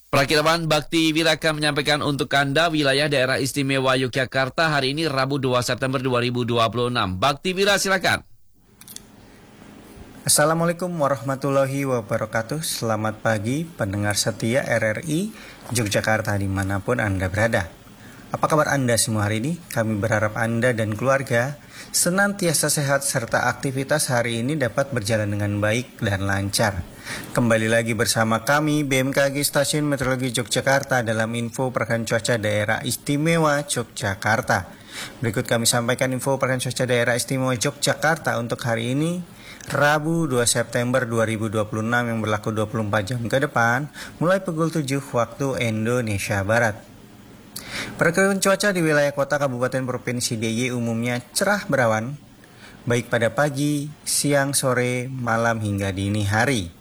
Perakirawan Bakti Wiraka menyampaikan untuk Anda wilayah daerah istimewa Yogyakarta hari ini Rabu 2 September 2026. Bakti Wira silakan. Assalamualaikum warahmatullahi wabarakatuh. Selamat pagi pendengar setia RRI Yogyakarta dimanapun Anda berada. Apa kabar Anda semua hari ini? Kami berharap Anda dan keluarga senantiasa sehat serta aktivitas hari ini dapat berjalan dengan baik dan lancar. Kembali lagi bersama kami BMKG Stasiun Meteorologi Yogyakarta dalam info perkiraan cuaca daerah istimewa Yogyakarta. Berikut kami sampaikan info perkiraan cuaca daerah istimewa Yogyakarta untuk hari ini Rabu 2 September 2026 yang berlaku 24 jam ke depan mulai pukul 7 waktu Indonesia Barat. Perakiraan cuaca di wilayah kota kabupaten provinsi DIY umumnya cerah berawan, baik pada pagi, siang, sore, malam hingga dini hari.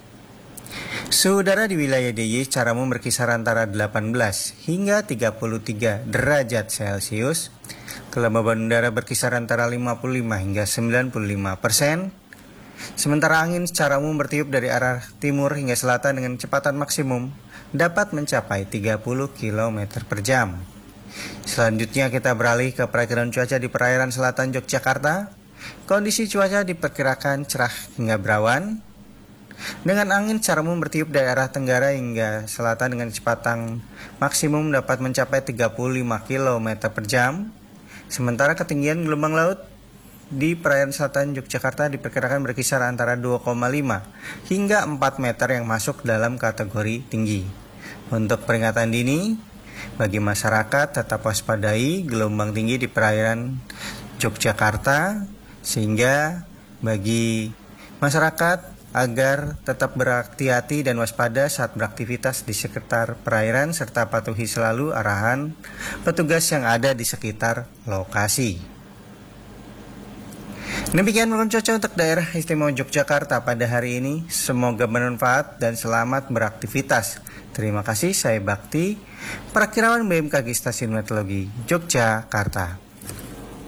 Suhu udara di wilayah DIY secara umum berkisar antara 18 hingga 33 derajat Celcius. Kelembaban udara berkisar antara 55 hingga 95%. Sementara angin secara umum bertiup dari arah timur hingga selatan dengan kecepatan maksimum dapat mencapai 30 km per jam. Selanjutnya kita beralih ke perakiraan cuaca di perairan selatan Yogyakarta. Kondisi cuaca diperkirakan cerah hingga berawan, dengan angin secara umum bertiup dari arah tenggara hingga selatan dengan kecepatan maksimum dapat mencapai 35 km per jam. Sementara ketinggian gelombang laut di perairan selatan Yogyakarta diperkirakan berkisar antara 2,5 hingga 4 meter yang masuk dalam kategori tinggi. Untuk peringatan dini, bagi masyarakat tetap waspadai gelombang tinggi di perairan Yogyakarta, sehingga bagi masyarakat agar tetap berhati-hati dan waspada saat beraktivitas di sekitar perairan serta patuhi selalu arahan petugas yang ada di sekitar lokasi. Demikian perkiraan cuaca untuk daerah istimewa Yogyakarta pada hari ini. Semoga bermanfaat dan selamat beraktivitas. Terima kasih, saya Bakti, perakirawan BMKG Stasiun Meteorologi Yogyakarta.